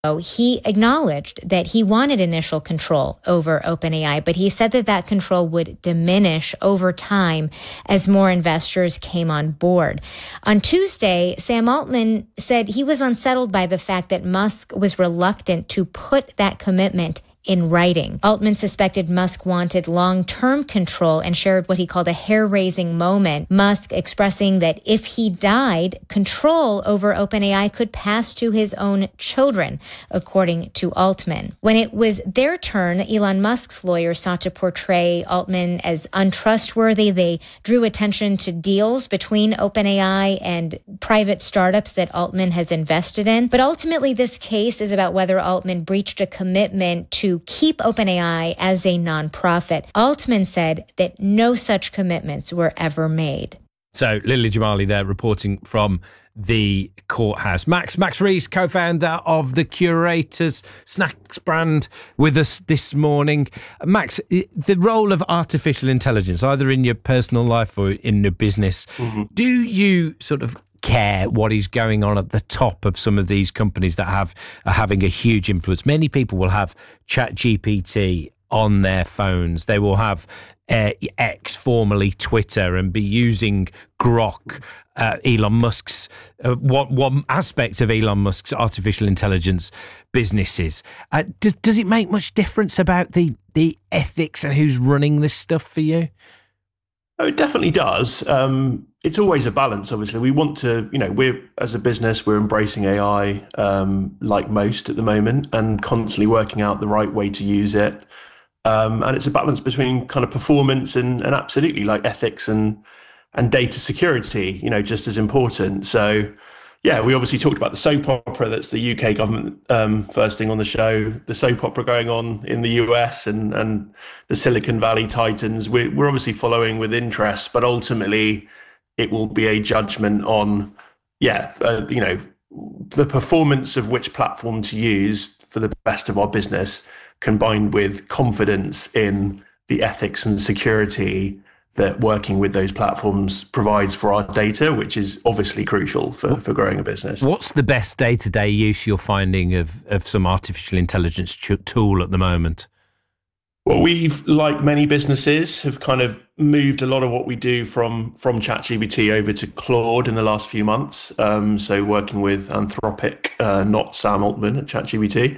He acknowledged that he wanted initial control over OpenAI, but he said that that control would diminish over time as more investors came on board. On Tuesday, Sam Altman said he was unsettled by the fact that Musk was reluctant to put that commitment in writing. Altman suspected Musk wanted long-term control and shared what he called a hair-raising moment, Musk expressing that if he died, control over OpenAI could pass to his own children, according to Altman. When it was their turn, Elon Musk's lawyers sought to portray Altman as untrustworthy. They drew attention to deals between OpenAI and private startups that Altman has invested in. But ultimately, this case is about whether Altman breached a commitment to keep OpenAI as a nonprofit. Altman said that no such commitments were ever made. So Lily Jamali there reporting from the courthouse. Max Rees, co-founder of the Curators snacks brand, with us this morning. Max, the role of artificial intelligence, either in your personal life or in your business, do you sort of care what is going on at the top of some of these companies that are having a huge influence? Many people will have ChatGPT on their phones. They will have X, formerly Twitter, and be using Grok, Elon Musk's one aspect of Elon Musk's artificial intelligence businesses. Does it make much difference about the ethics and who's running this stuff for you? Oh, it definitely does. It's always a balance, obviously. We want to, we're, as a business, we're embracing AI like most at the moment, and constantly working out the right way to use it. And it's a balance between kind of performance and absolutely like ethics and data security, just as important. So, yeah, we obviously talked about the soap opera that's the UK government first thing on the show, the soap opera going on in the US and the Silicon Valley titans. We're obviously following with interest, but ultimately it will be a judgment on, the performance of which platform to use for the best of our business, combined with confidence in the ethics and security that working with those platforms provides for our data, which is obviously crucial for growing a business. What's the best day-to-day use you're finding of some artificial intelligence tool at the moment? Well, we've, like many businesses, have kind of moved a lot of what we do from ChatGPT over to Claude in the last few months. So working with Anthropic, not Sam Altman at ChatGPT.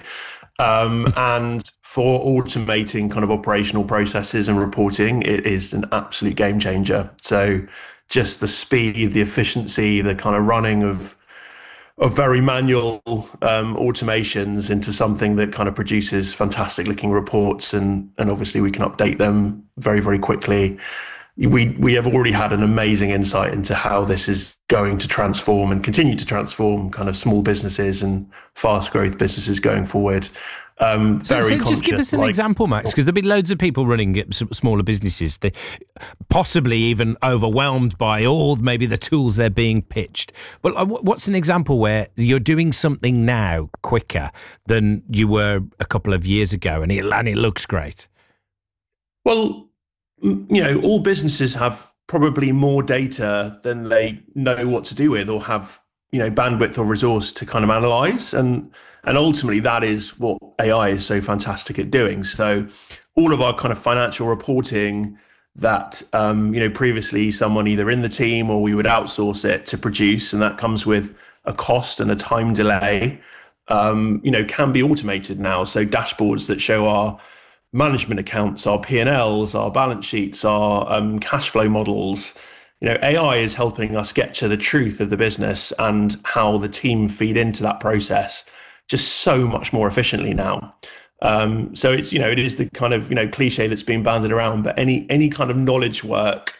And for automating kind of operational processes and reporting, it is an absolute game changer. So just the speed, the efficiency, the kind of running of very manual automations into something that kind of produces fantastic looking reports, and obviously we can update them very, very quickly. We have already had an amazing insight into how this is going to transform and continue to transform kind of small businesses and fast growth businesses going forward. So just give us an example, Max, because there'll be loads of people running smaller businesses, they possibly even overwhelmed by all maybe the tools they're being pitched. But what's an example where you're doing something now quicker than you were a couple of years ago, and it looks great? Well, all businesses have probably more data than they know what to do with, or have, bandwidth or resource to kind of analyze. And ultimately that is what AI is so fantastic at doing. So all of our kind of financial reporting that, previously someone either in the team or we would outsource it to produce, and that comes with a cost and a time delay, can be automated now. So dashboards that show our management accounts, our P&Ls, our balance sheets, our cash flow models. AI is helping us get to the truth of the business and how the team feed into that process just so much more efficiently now. So it's, it is the kind of, cliche that's been banded around, but any kind of knowledge work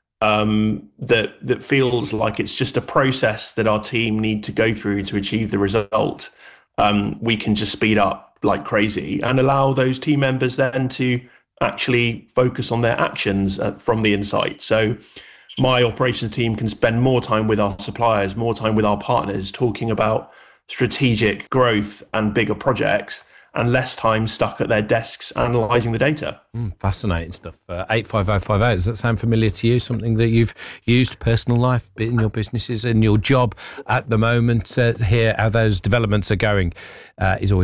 that feels like it's just a process that our team need to go through to achieve the result, we can just speed up like crazy and allow those team members then to actually focus on their actions from the insight. So my operations team can spend more time with our suppliers, more time with our partners, talking about strategic growth and bigger projects, and less time stuck at their desks analysing the data. Fascinating stuff. 85058, does that sound familiar to you? Something that you've used personal life, in your businesses, in your job at the moment? Here, how those developments are going is always